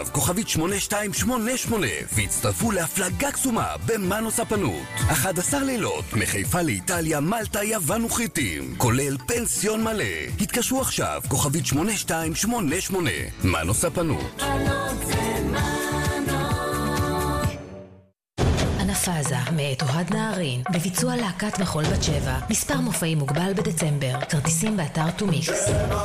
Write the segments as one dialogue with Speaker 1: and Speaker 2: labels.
Speaker 1: כוכבית 8288 והצטרפו להפלגה קסומה במנו ספנות. 11 לילות מחיפה לאיטליה, מלטה, יוון וכריתים, כולל פנסיון מלא. התקשרו עכשיו, כוכבית 8288. מנו ספנות.
Speaker 2: אנפאזה מאת אוהד נהרין בביצוע להקת מחול בת שבע. מספר מופעים מוגבל בדצמבר. כרטיסים באתר טומיקס.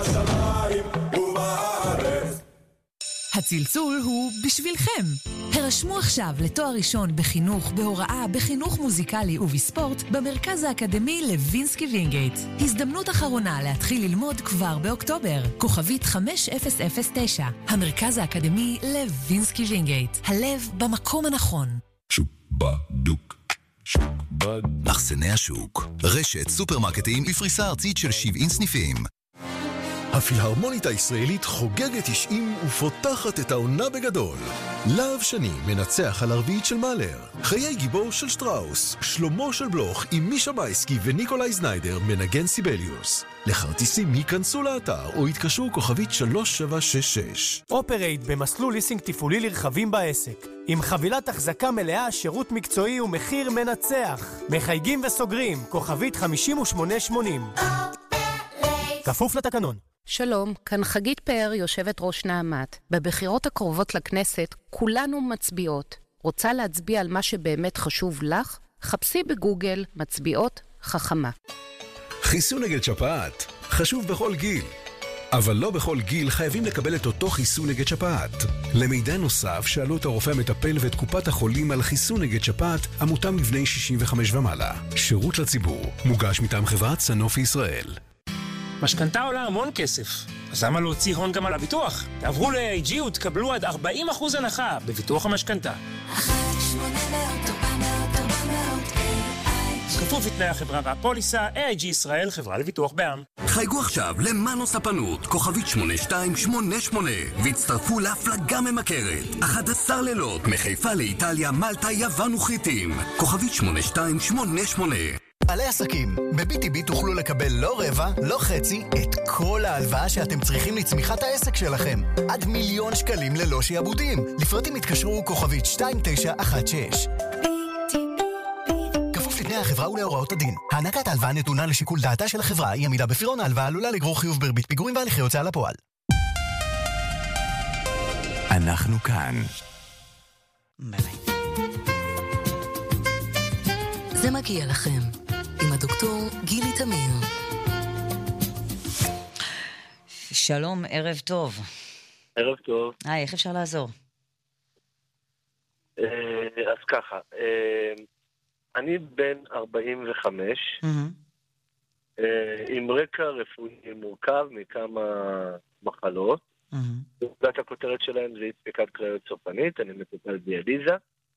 Speaker 3: הצלצול הוא בשבילכם. הרשמו עכשיו לתואר ראשון בחינוך, בהוראה, בחינוך מוזיקלי ובספורט במרכז האקדמי לוינסקי וינגייט. הזדמנות אחרונה להתחיל ללמוד כבר באוקטובר. כוכבית 5009. המרכז האקדמי לוינסקי וינגייט. הלב במקום הנכון.
Speaker 4: שוק בדוק. מחסני השוק. רשת סופרמרקטים בפריסה ארצית של 70 סניפים.
Speaker 5: הפילהרמונית הישראלית חוגגת 90 ופותחת את העונה בגדול. להב שני מנצח על הרביעית של מאלר. חיי גיבור של שטראוס. שלמה של בלוך עם מישה מייסקי וניקולאי זניידר מנגן סיבליוס. לכרטיסים ייכנסו לאתר או יתקשרו כוכבית 3766.
Speaker 6: אופרייט במסלול ליסינג תפעולי לרכבים בעסק. עם חבילת החזקה מלאה, שירות מקצועי ומחיר מנצח. מחייגים וסוגרים, כוכבית 5880. כפוף לתקנון.
Speaker 7: שלום, כאן חגית פאר, יושבת ראש נעמת. בבחירות הקרובות לכנסת, כולנו מצביעות. רוצה להצביע על מה שבאמת חשוב לך? חפשי בגוגל מצביעות חכמה.
Speaker 5: חיסון נגד שפעת חשוב בכל גיל, אבל לא בכל גיל חייבים לקבל את אותו חיסון נגד שפעת. למידע נוסף שאלו את הרופא המטפל ואת קופת החולים על חיסון נגד שפעת המותאם לבני 65 ומעלה. שירות לציבור, מוגש מטעם חברת סנופי ישראל.
Speaker 8: משכנתה עולה המון כסף, אז למה להוציא הון גם על הביטוח? תעברו ל-AIG ותקבלו עד 40% הנחה בביטוח המשכנתה. כפוף לתנאי החברה והפוליסה, AIG ישראל, חברה לביטוח בע"מ.
Speaker 1: חייגו עכשיו למנו ספנות, כוכבית 8288, והצטרפו להפלגה ממכרת. 11 לילות מחיפה לאיטליה, מלטה, יוון וכריתים, כוכבית 8288.
Speaker 9: בעלי עסקים, ב-BTB תוכלו לקבל לא רבע, לא חצי, את כל ההלוואה שאתם צריכים לצמיחת העסק שלכם. עד 1,000,000 שקלים ללא שיעבודים. לפרטים התקשרו כוכבית 2916. כפוף לתנאי החברה ולהוראות הדין. הענקת ההלוואה נתונה לשיקול דעתה של החברה. אי עמידה בפירעון ההלוואה עלולה לגרור חיוב בריבית פיגורים והליכי הוצאה לפועל.
Speaker 4: אנחנו כאן.
Speaker 2: זה מגיע לכם עם הדוקטור גילי תמיר. שלום, ערב טוב.
Speaker 10: ערב טוב.
Speaker 2: איך אפשר לעזור?
Speaker 10: אז ככה, אני בן 45, עם רקע רפואי מורכב מכמה מחלות. עובדת הכותרת שלהם זה אי-ספיקת כליות סופנית, אני מטופל דיאליזה.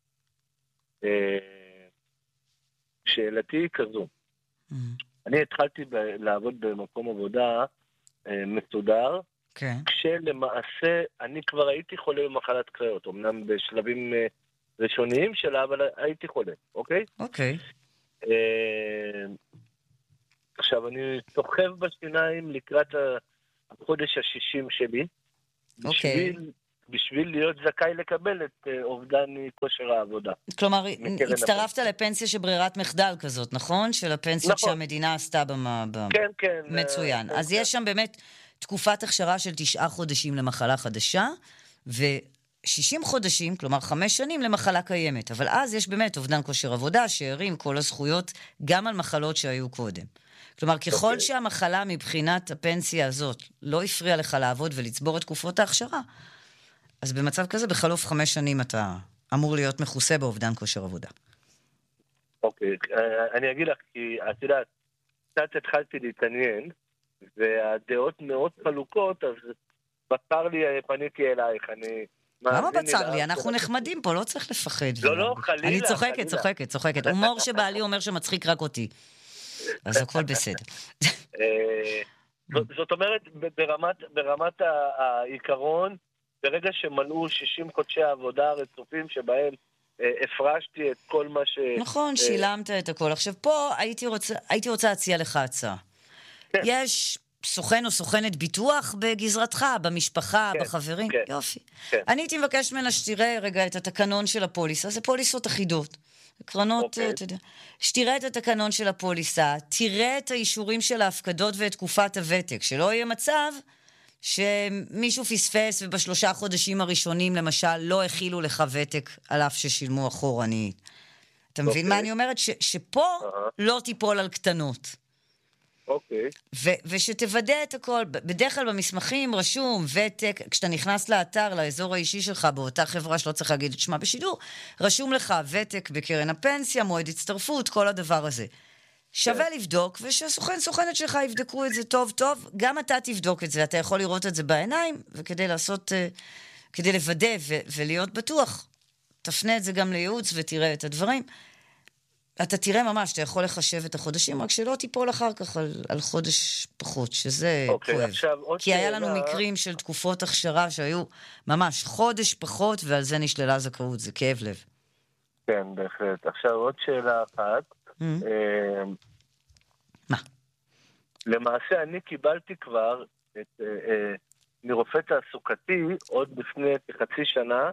Speaker 10: שאלתי היא כזו, אני התחלתי לעבוד במקום עבודה מסודר, כשלמעשה אני כבר הייתי חולה במחלת כליות, אמנם בשלבים ראשוניים שלה, אבל הייתי חולה, אוקיי?
Speaker 2: אוקיי.
Speaker 10: עכשיו אני סוחב בשיניים לקראת החודש ה-60 שלי, בשביל להיות זכאי לקבל את אובדן כושר העבודה.
Speaker 2: כלומר, הצטרפת לפנסיה שברירת מחדל כזאת, נכון? של הפנסיות שהמדינה עשתה
Speaker 10: כן, כן.
Speaker 2: מצוין. אז יש שם באמת תקופת הכשרה של 9 חודשים למחלה חדשה, ו60 חודשים, כלומר 5 שנים למחלה קיימת. אבל אז יש באמת אובדן כושר עבודה, שערים כל הזכויות, גם על מחלות שהיו קודם. כלומר, ככל שהמחלה מבחינת הפנסיה הזאת לא הפריעה לך לעבוד ולצבור את תקופות ההכשרה, אז במצב כזה, בחלוף 5 שנים אתה אמור להיות מכוסה באובדן כושר עבודה.
Speaker 10: אוקיי, אני אגיד לך, כי את יודעת, קצת התחלתי להתעניין, והדעות מאוד חלוקות, אז בצר לי, פניתי אלייך,
Speaker 2: למה בצר לי? אנחנו נחמדים פה, לא צריך לפחד.
Speaker 10: לא, חלילה.
Speaker 2: אני צוחקת. הומור שבעלי אומר שמצחיק רק אותי. אז הכל בסדר.
Speaker 10: זאת אומרת, ברמת העיקרון, ברגע שמלאו 60 חודשי העבודה הרצופים שבהם הפרשתי את כל מה ש...
Speaker 2: נכון, שילמת את הכל. עכשיו פה הייתי רוצה להציע לך הצעה. יש סוכן או סוכנת ביטוח בגזרתך, במשפחה, בחברים? יופי. אני הייתי מבקש ממנה שתראה רגע את התקנון של הפוליסה, זה פוליסות אחידות. קרנות, אתה יודע. שתראה את התקנון של הפוליסה, תראה את האישורים של ההפקדות ואת תקופת הוותק, שלא יהיה מצב שמישהו פספס וב3 חודשים הראשונים למשל לא הכילו לך ותק על אף ששילמו אחורנית. אתה מבין מה אני אומרת? שפה לא תיפול על קטנות. ושתוודא את הכל, בדרך כלל במסמכים רשום ותק, כשאתה נכנס לאתר, לאזור האישי שלך, באותה חברה שלא צריך להגיד את שמה בשידור, רשום לך ותק בקרן הפנסיה, מועד הצטרפות, כל הדבר הזה. שווה לבדוק, ושסוכנת שלך יבדקו את זה טוב טוב, גם אתה תבדוק את זה, אתה יכול לראות את זה בעיניים, וכדי לעשות, כדי לוודא ולהיות בטוח, תפנה את זה גם לייעוץ ותראה את הדברים. אתה תראה ממש, אתה יכול לחשב את החודשים, רק שלא תיפול אחר כך על חודש פחות, שזה כואב. כי היה לנו מקרים של תקופות הכשרה שהיו ממש חודש פחות, ועל זה נשללה זכאות, זה כאב לב.
Speaker 10: כן, בהחלט. עכשיו עוד שאלה אחת.
Speaker 2: מה?
Speaker 10: למעשה אני קיבלתי כבר מרופא תעסוקתי, עוד לפני כחצי שנה,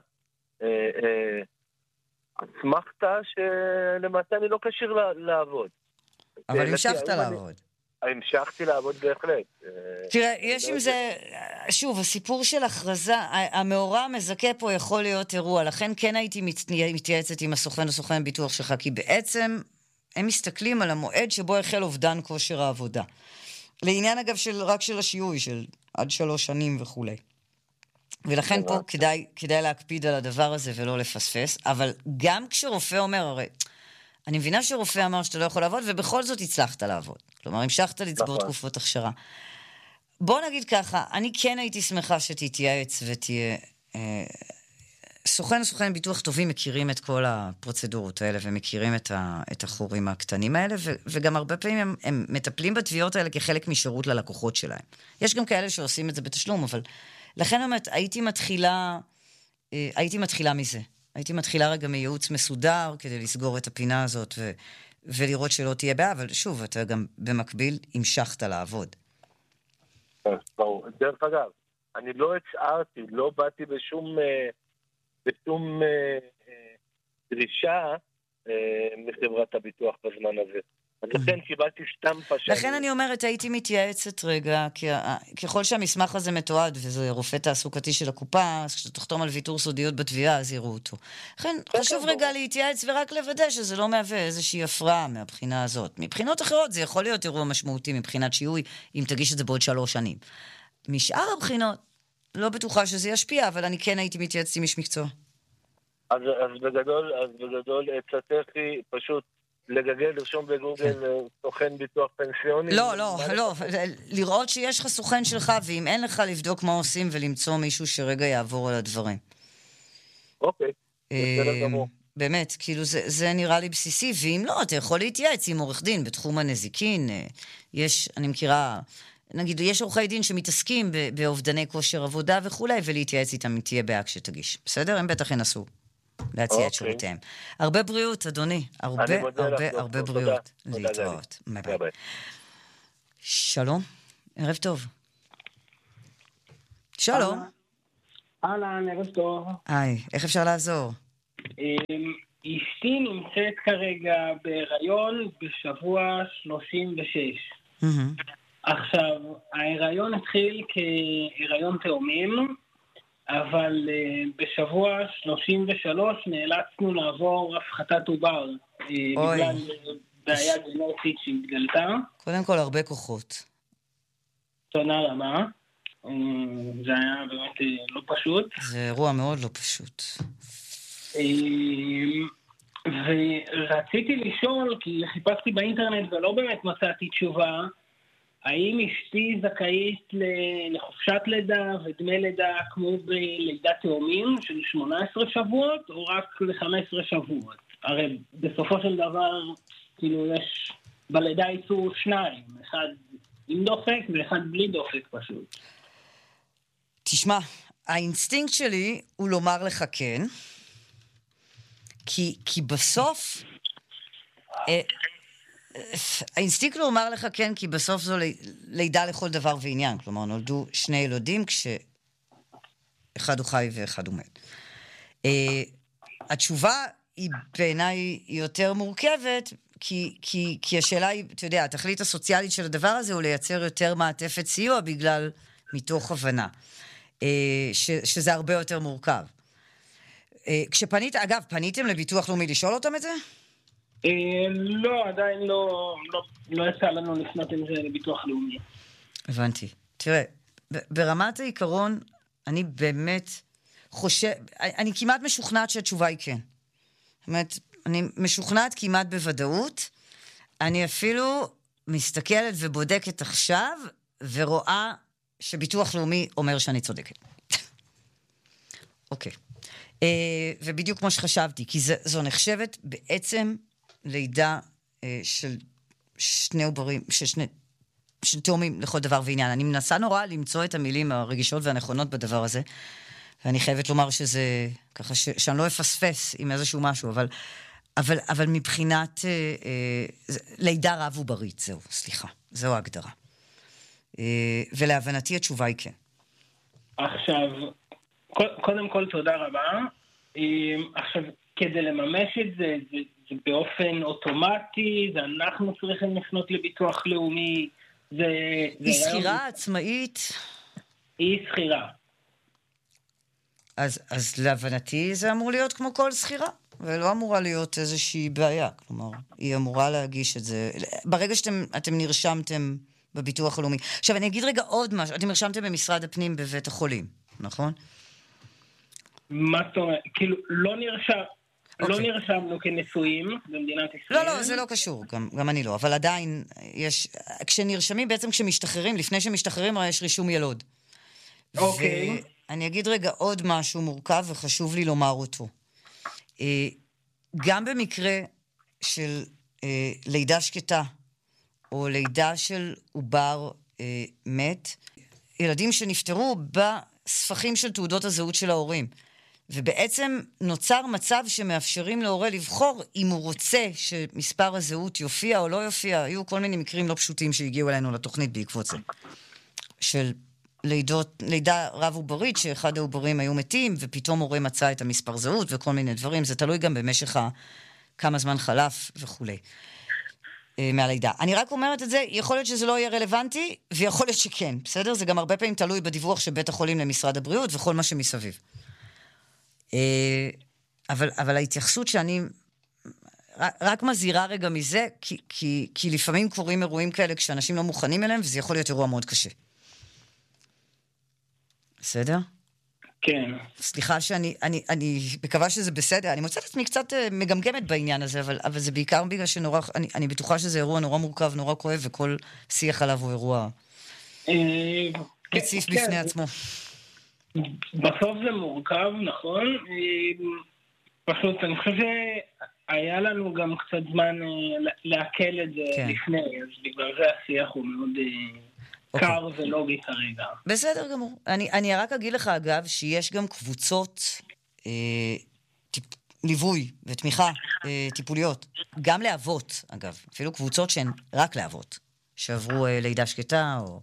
Speaker 10: אסמכתה שלמעשה אני לא כשיר לעבוד.
Speaker 2: אבל המשכת לעבוד.
Speaker 10: המשכתי לעבוד בהחלט.
Speaker 2: תראה, יש עם זה, שוב, הסיפור של הכרזה, המאורע המזכה פה יכול להיות אירוע, לכן כן הייתי מתייעצת עם הסוכן או סוכן ביטוח שלך, כי בעצם הם מסתכלים על המועד שבו החל אובדן כושר העבודה. לעניין אגב רק של השיעוי, של עד 3 שנים וכו'. ולכן פה כדאי להקפיד על הדבר הזה ולא לפספס, אבל גם כשרופא אומר, הרי, אני מבינה שרופא אמר שאתה לא יכול לעבוד, ובכל זאת הצלחת לעבוד. כלומר, המשכת לצבור תקופות הכשרה. בוא נגיד ככה, אני כן הייתי שמחה שתתייעץ ותהיה... סוכן ביטוח טובים מכירים את כל הפרוצדורות האלה, ומכירים את החורים הקטנים האלה, וגם הרבה פעמים הם מטפלים בתביעות האלה כחלק משירות ללקוחות שלהם. יש גם כאלה שעושים את זה בתשלום, אבל... לכן אומרת, הייתי מתחילה מזה. הייתי מתחילה רגע מייעוץ מסודר, כדי לסגור את הפינה הזאת, ולראות שלא תהיה בעיה, אבל שוב, אתה גם במקביל המשכת לעבוד.
Speaker 10: ברור. דרך אגב, אני לא הצערתי, לא באתי בשום דרישה מחברת הביטוח בזמן הזה. לכן קיבלתי שטמפה
Speaker 2: לכן אני אומרת, הייתי מתייעצת רגע, ככל שהמסמך הזה מתועד, וזה רופא תעסוקתי של הקופה, אז כשתחתום על ויתור סודיות בתביעה, אז יראו אותו. לכן חשוב רגע להתייעץ ורק לוודא שזה לא מהווה איזושהי הפרעה מהבחינה הזאת. מבחינות אחרות זה יכול להיות אירוע משמעותי מבחינת שיעוי, אם תגיש את זה בעוד 3 שנים. משאר הבחינות, לא בטוחה שזה ישפיע, אבל אני כן הייתי מתייעצת עם איש מקצוע.
Speaker 10: אז בגדול, עצתך היא פשוט לגגל, לרשום בגוגל סוכן ביטוח פנסיוני?
Speaker 2: לא, לראות שיש לך סוכן שלך, ואם אין לך לבדוק מה עושים ולמצוא מישהו שרגע יעבור על הדברים.
Speaker 10: אוקיי, בסדר גמור.
Speaker 2: באמת, כאילו זה נראה לי בסיסי, ואם לא, אתה יכול להתייעץ עם עורך דין בתחום הנזיקין, אני מכירה, נגיד, יש עורכי דין שמתעסקים באובדני כושר עבודה וכו', ולהתייעץ איתם אם תהיה בעיה כשתגיש. בסדר? הם בטח ינסו להציע את שירותיהם. הרבה בריאות, אדוני. הרבה בריאות. להתראות. ביי. שלום. ערב טוב. שלום.
Speaker 11: אהלן, ערב טוב.
Speaker 2: היי, איך אפשר לעזור?
Speaker 11: אשתי נמצאת כרגע בהיריון בשבוע 36. עכשיו, ההיריון התחיל כהיריון תאומים, אבל בשבוע 33 נאלצנו לעבור הפחתת עובר, בגלל בעיה גנטית שהתגלתה.
Speaker 2: קודם כל, הרבה כוחות.
Speaker 11: תודה רבה. זה היה באמת לא פשוט.
Speaker 2: זה אירוע מאוד לא פשוט.
Speaker 11: ורציתי לשאול, כי חיפשתי באינטרנט ולא באמת מצאתי תשובה, האם אשתי זכאית לחופשת לידה ודמי לידה כמו בלידת תאומים של 18 שבועות, או רק ל-15 שבועות? הרי בסופו של דבר, כאילו יש, בלידה יצאו 2, אחד עם דופק ואחד בלי דופק פשוט.
Speaker 2: תשמע, האינסטינקט שלי הוא לומר לך כן, כי בסוף האינסטינקט לומר לך כן, כי בסוף זו לידה לכל דבר ועניין. כלומר, נולדו שני ילודים כשאחד הוא חי ואחד הוא מת. התשובה היא בעיניי יותר מורכבת, כי השאלה היא, אתה יודע, התכלית הסוציאלית של הדבר הזה הוא לייצר יותר מעטפת סיוע בגלל מתוך הבנה, שזה הרבה יותר מורכב. כשפנית, אגב, פניתם לביטוח לאומי לשאול אותם את זה?
Speaker 11: לא, עדיין לא יצא לנו לפנות עם זה לביטוח לאומי.
Speaker 2: הבנתי. תראה, ברמת העיקרון, אני באמת חושב, אני כמעט משוכנעת שהתשובה היא כן. זאת אומרת, אני משוכנעת כמעט בוודאות, אני אפילו מסתכלת ובודקת עכשיו, ורואה שביטוח לאומי אומר שאני צודקת. אוקיי. ובדיוק כמו שחשבתי, כי זו נחשבת בעצם לידה של שני עוברים, של תאומים לכל דבר ועניין. אני מנסה נורא למצוא את המילים הרגישות והנכונות בדבר הזה, ואני חייבת לומר שזה ככה שאני לא אפספס עם איזשהו משהו, אבל מבחינת לידה רב וברית, זהו, סליחה, זהו ההגדרה. ולהבנתי התשובה היא כן.
Speaker 11: עכשיו, קודם כל תודה רבה. עכשיו, כדי לממש את זה, זה באופן אוטומטי, זה אנחנו צריכים לפנות לביטוח לאומי,
Speaker 2: היא שכירה עצמאית?
Speaker 11: היא שכירה.
Speaker 2: אז להבנתי זה אמור להיות כמו כל שכירה, ולא אמורה להיות איזושהי בעיה. כלומר, היא אמורה להגיש את זה. ברגע שאתם נרשמתם בביטוח הלאומי. עכשיו, אני אגיד רגע עוד משהו. אתם נרשמתם במשרד הפנים בבית החולים, נכון?
Speaker 11: מה זאת אומרת? כאילו, לא נרשמנו כנשואים במדינת ישראל.
Speaker 2: לא, זה לא קשור, גם אני לא. אבל עדיין יש, כשנרשמים, בעצם כשמשתחררים, לפני שמשתחררים, יש רישום ילוד.
Speaker 11: אוקיי.
Speaker 2: ואני אגיד רגע עוד משהו מורכב וחשוב לי לומר אותו. גם במקרה של לידה שקטה, או לידה של עובר מת, ילדים שנפטרו בספחים של תעודות הזהות של ההורים. ובעצם נוצר מצב שמאפשרים להורה לבחור אם הוא רוצה שמספר הזהות יופיע או לא יופיע. היו כל מיני מקרים לא פשוטים שהגיעו אלינו לתוכנית בעקבות זה. של לידה רב עוברית, שאחד העוברים היו מתים, ופתאום הורה מצא את המספר זהות וכל מיני דברים. זה תלוי גם במשך כמה זמן חלף וכו'. מהלידה. אני רק אומרת את זה, יכול להיות שזה לא יהיה רלוונטי, ויכול להיות שכן, בסדר? זה גם הרבה פעמים תלוי בדיווח של בית החולים למשרד הבריאות, וכל מה שמסביב. אבל ההתייחסות שאני רק מזהירה רגע מזה, כי לפעמים קורים אירועים כאלה כשאנשים לא מוכנים אליהם, וזה יכול להיות אירוע מאוד קשה. בסדר?
Speaker 11: כן.
Speaker 2: סליחה שאני מקווה שזה בסדר, אני מוצאת עצמי קצת מגמגמת בעניין הזה, אבל זה בעיקר בגלל שנורא, אני בטוחה שזה אירוע נורא מורכב, נורא כואב, וכל שיח עליו הוא אירוע קציף בפני עצמו.
Speaker 11: בסוף זה מורכב, נכון? פשוט אני חושב שהיה לנו גם קצת זמן להקל את זה לפני, אז בגלל זה השיח הוא מאוד קר ולוגי כרגע.
Speaker 2: בסדר גמור. אני רק אגיד לך, אגב, שיש גם קבוצות ליווי ותמיכה טיפוליות, גם לאבות, אגב, אפילו קבוצות שהן רק לאבות, שעברו לידה שקטה או...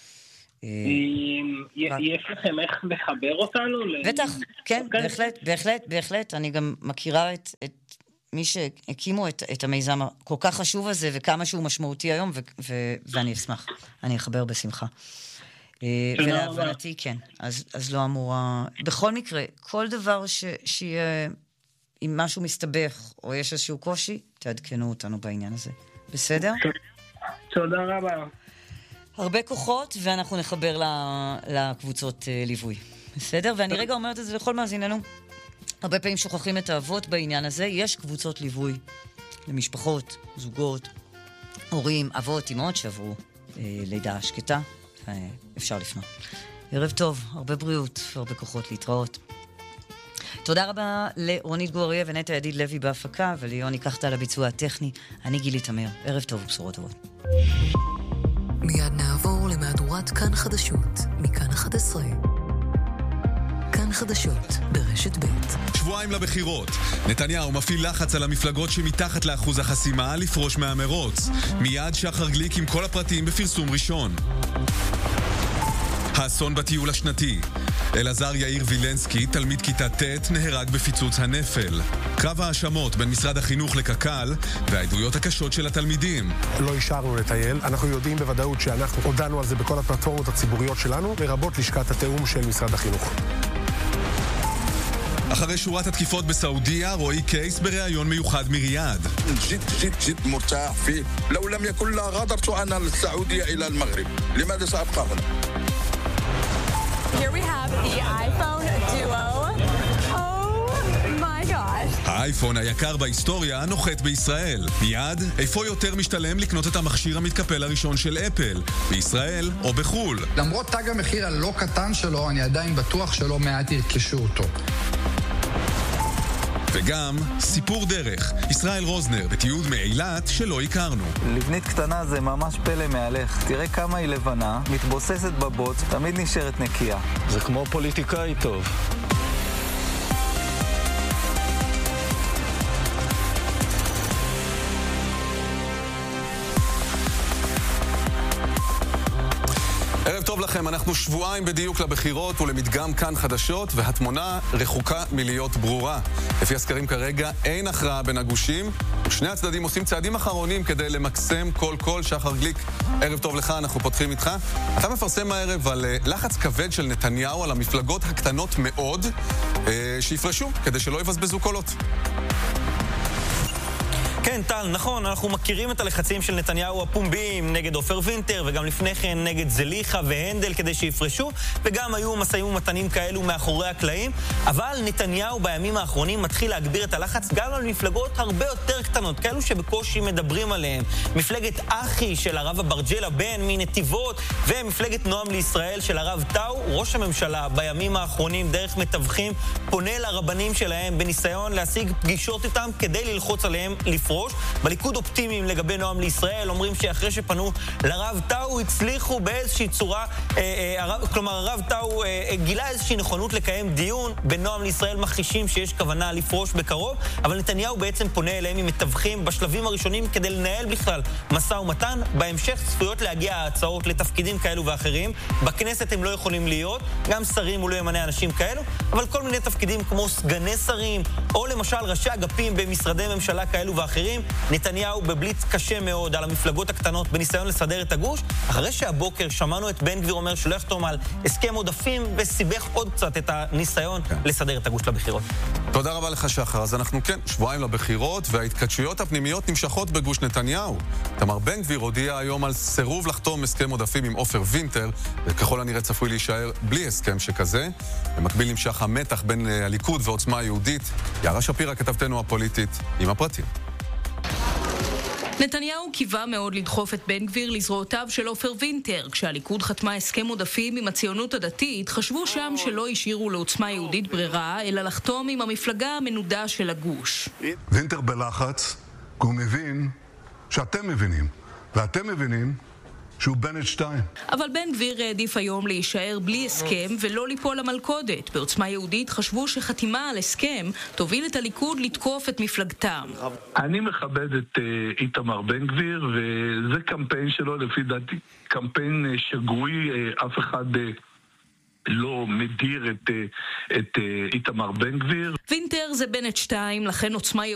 Speaker 11: יש לכם איך לחבר אותנו?
Speaker 2: בטח, כן, בהחלט. אני גם מכירה את מי שהקימו את המיזם הכל כך חשוב הזה, וכמה שהוא משמעותי היום, ואני אשמח. אני אחבר בשמחה. ולהבנתי, כן. אז לא אמורה... בכל מקרה, כל דבר שיהיה, אם משהו מסתבך, או יש איזשהו קושי, תעדכנו אותנו בעניין הזה. בסדר?
Speaker 11: תודה רבה.
Speaker 2: הרבה כוחות, ואנחנו נחבר לקבוצות ליווי. בסדר? ואני רגע אומרת את זה לכל מאזיננו. הרבה פעמים שוכחים את האבות בעניין הזה. יש קבוצות ליווי למשפחות, זוגות, הורים, אבות, אמהות שעברו לידה שקטה. אפשר לפנות. ערב טוב, הרבה בריאות והרבה כוחות להתראות. תודה רבה לרונית גואריה ונטע ידיד לוי בהפקה, וליוני קחת על הביצוע הטכני. אני גילי תמיר. ערב טוב ובשורות טובות.
Speaker 3: מיד נעבור למהדורת כאן חדשות, מכאן 11. כאן חדשות ברשת ב'.
Speaker 12: שבועיים לבחירות. נתניהו מפעיל לחץ על המפלגות שמתחת לאחוז החסימה לפרוש מהמרוץ. מיד שחר גליק עם כל הפרטים בפרסום ראשון. האסון בטיול השנתי. אלעזר יאיר וילנסקי, תלמיד כיתה ט', נהרג בפיצוץ הנפל. קרב האשמות בין משרד החינוך לקק"ל והעדויות הקשות של התלמידים.
Speaker 13: לא אישרנו לטייל, אנחנו יודעים בוודאות שאנחנו הודענו על זה בכל הפלטפורמות הציבוריות שלנו, לרבות לשכת התאום של משרד החינוך.
Speaker 12: אחרי שורת התקיפות בסעודיה, רועי קייס בריאיון מיוחד מריאד.
Speaker 14: جد مرتاح فيه لو لم يكن لا غادرت أنا السعودية إلى المغرب لماذا سأبقى هنا
Speaker 15: Here we have the iPhone Duo. Oh my gosh.
Speaker 12: האייפון היקר בהיסטוריה נוחת בישראל. מיד, איפה יותר משתלם לקנות את המכשיר המתקפל הראשון של אפל? בישראל או בחול?
Speaker 16: למרות תג המחיר הלא קטן שלו, אני עדיין בטוח שלא מעט ירכשו אותו.
Speaker 12: וגם סיפור דרך. ישראל רוזנר בתיעוד מאילת שלא הכרנו.
Speaker 17: לבנית קטנה זה ממש פלא מהלך. תראה כמה היא לבנה, מתבוססת בבוץ, תמיד נשארת נקייה.
Speaker 18: זה כמו פוליטיקאי טוב.
Speaker 12: ערב טוב לכם, אנחנו שבועיים בדיוק לבחירות ולמדגם כאן חדשות, והתמונה רחוקה מלהיות ברורה. לפי הסקרים כרגע אין הכרעה בין הגושים, שני הצדדים עושים צעדים אחרונים כדי למקסם כל קול. שחר גליק, ערב טוב לך, אנחנו פותחים איתך. אתה מפרסם הערב על לחץ כבד של נתניהו על המפלגות הקטנות מאוד שיפרשו כדי שלא יבזבזו קולות.
Speaker 19: כן, טל, נכון, אנחנו מכירים את הלחצים של נתניהו הפומביים נגד עופר וינטר, וגם לפני כן נגד זליכה והנדל כדי שיפרשו, וגם היו מסעים ומתנים כאלו מאחורי הקלעים, אבל נתניהו בימים האחרונים מתחיל להגביר את הלחץ גם על מפלגות הרבה יותר קטנות, כאלו שבקושי מדברים עליהן. מפלגת אחי של הרב אברג'ל הבן מנתיבות, ומפלגת נועם לישראל של הרב טאו. ראש הממשלה בימים האחרונים דרך מתווכים פונה לרבנים שלהם בניסיון להשיג פגישות איתם כדי ללחוץ עליהם לפרוש. בליכוד אופטימיים לגבי נועם לישראל, אומרים שאחרי שפנו לרב טאו הצליחו באיזושהי צורה, כלומר הרב טאו גילה איזושהי נכונות לקיים דיון, בנועם לישראל מכחישים שיש כוונה לפרוש בקרוב, אבל נתניהו בעצם פונה אליהם עם מתווכים בשלבים הראשונים כדי לנהל בכלל משא ומתן. בהמשך צפויות להגיע ההצעות לתפקידים כאלו ואחרים, בכנסת הם לא יכולים להיות, גם שרים הוא לא ימנה אנשים כאלו, אבל כל מיני תפקידים כמו סגני שרים, או למשל ראשי אגפים במשרדי ממשלה כאלו ואחרים. נתניהו בבליץ קשה מאוד על המפלגות הקטנות בניסיון לסדר את הגוש, אחרי שהבוקר שמענו את בן גביר אומר שלא יחתום על הסכם עודפים, וסיבך עוד קצת את הניסיון לסדר את הגוש לבחירות.
Speaker 12: תודה רבה לך שחר. אז אנחנו כן שבועיים לבחירות, וההתקדשויות הפנימיות נמשכות בגוש נתניהו. תמר בן גביר הודיע היום על סירוב לחתום הסכם עודפים עם עופר וינטר, וככל הנראה צפוי להישאר בלי הסכם שכזה. במקביל נמשך המתח בין הליכוד ועוצמה היהודית. יערה שפירא, כתבתנו הפוליטית, עם הפרטים.
Speaker 20: נתניהו קיווה מאוד לדחוף את בן גביר לזרועותיו של עופר וינטר. כשהליכוד חתמה הסכם עודפים עם הציונות הדתית, חשבו שם שלא השאירו לעוצמה יהודית ברירה, אלא לחתום עם המפלגה המנודה של הגוש.
Speaker 21: וינטר בלחץ, הוא מבין שאתם מבינים, ואתם מבינים שהוא בנט 2.
Speaker 20: אבל בן גביר העדיף היום להישאר בלי הסכם ולא ליפול למלכודת. בעוצמה יהודית חשבו שחתימה על הסכם תוביל את הליכוד לתקוף את מפלגתם.
Speaker 10: אני מכבד את איתמר בן גביר, וזה קמפיין שלו לפי דעתי, קמפיין שגוי. אף אחד לא מדיר את איתמר בן גביר.
Speaker 20: וינטר זה בנט 2, לכן עוצמה